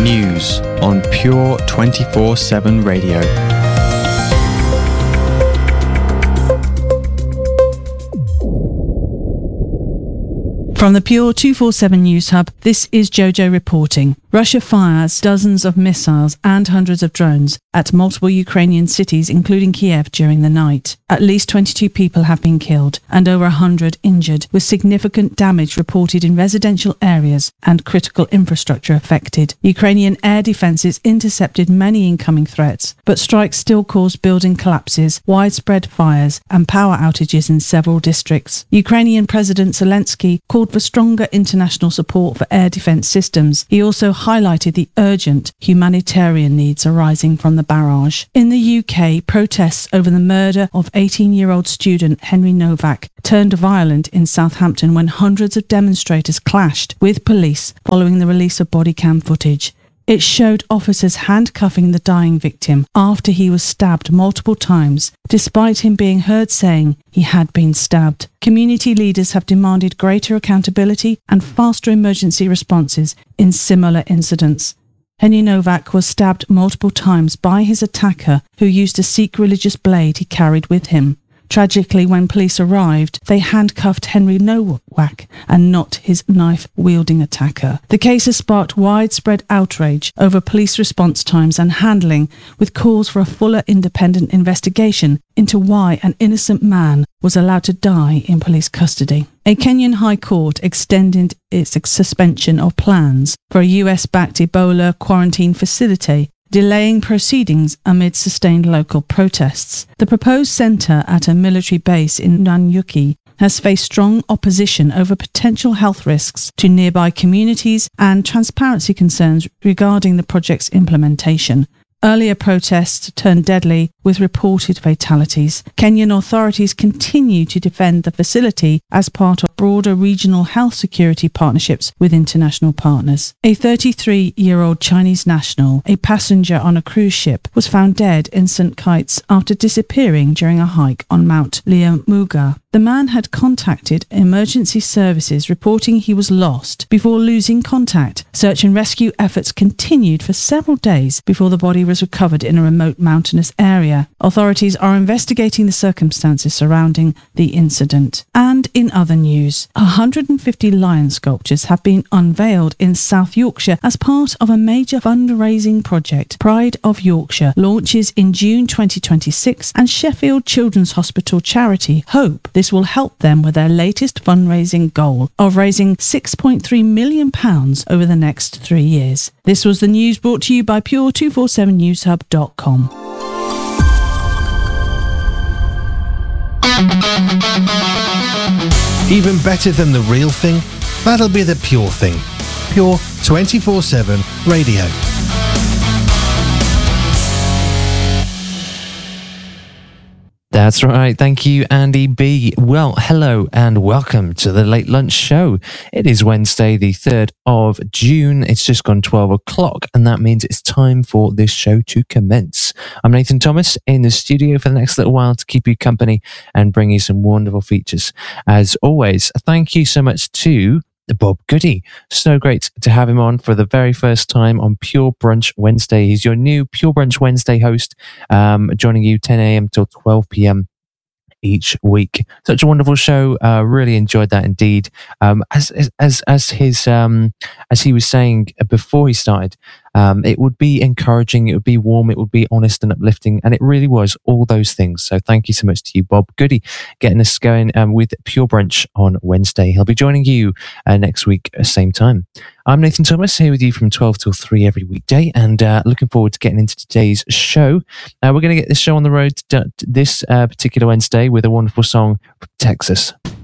News on Pure 24/7 Radio. From the Pure 247 News Hub, this is Jojo reporting. Russia fires dozens of missiles and hundreds of drones at multiple Ukrainian cities, including Kiev, during the night. At least 22 people have been killed and over 100 injured, with significant damage reported in residential areas and critical infrastructure affected. Ukrainian air defences intercepted many incoming threats, but strikes still caused building collapses, widespread fires and power outages in several districts. Ukrainian President Zelensky called for stronger international support for air defence systems. He also highlighted the urgent humanitarian needs arising from the barrage. In the UK, protests over the murder of 18-year-old student Henry Novak turned violent in Southampton when hundreds of demonstrators clashed with police following the release of body cam footage. It showed officers handcuffing the dying victim after he was stabbed multiple times, despite him being heard saying he had been stabbed. Community leaders have demanded greater accountability and faster emergency responses in similar incidents. Henry Novak was stabbed multiple times by his attacker, who used a Sikh religious blade he carried with him. Tragically, when police arrived, they handcuffed Henry Novak and not his knife-wielding attacker. The case has sparked widespread outrage over police response times and handling, with calls for a fuller independent investigation into why an innocent man was allowed to die in police custody. A Kenyan High Court extended its suspension of plans for a US-backed Ebola quarantine facility, delaying proceedings amid sustained local protests. The proposed centre at a military base in Nanyuki has faced strong opposition over potential health risks to nearby communities and transparency concerns regarding the project's implementation. Earlier protests turned deadly with reported fatalities. Kenyan authorities continue to defend the facility as part of broader regional health security partnerships with international partners. A 33-year-old Chinese national, a passenger on a cruise ship, was found dead in St. Kitts after disappearing during a hike on Mount Liamuga. The man had contacted emergency services reporting he was lost before losing contact. Search and rescue efforts continued for several days before the body was recovered in a remote mountainous area. Authorities are investigating the circumstances surrounding the incident. And in other news, 150 lion sculptures have been unveiled in South Yorkshire as part of a major fundraising project. Pride of Yorkshire launches in June 2026, and Sheffield Children's Hospital charity Hope this will help them with their latest fundraising goal of raising £6.3 million over the next 3 years. This was the news brought to you by Pure247newshub.com. Even better than the real thing? That'll be the Pure thing. Pure 24/7 Radio. That's right. Thank you, Andy B. Well, hello and welcome to the Late Lunch Show. It is Wednesday, the 3rd of June. It's just gone 12 o'clock, and that means it's time for this show to commence. I'm Nathan Thomas in the studio for the next little while to keep you company and bring you some wonderful features. As always, thank you so much to Bob Goody. So great to have him on for the very first time on Pure Brunch Wednesday. He's your new Pure Brunch Wednesday host, joining you 10 a.m. till 12 p.m. each week. Such a wonderful show. Really enjoyed that indeed. As he was saying before he started, it would be encouraging, it would be warm, it would be honest and uplifting, and it really was all those things. So thank you so much to you, Bob Goody, getting us going with Pure Brunch on Wednesday. He'll be joining you next week at the same time. I'm Nathan Thomas, here with you from 12 till 3 every weekday, and looking forward to getting into today's show. We're going to get this show on the road this particular Wednesday with a wonderful song from Texas.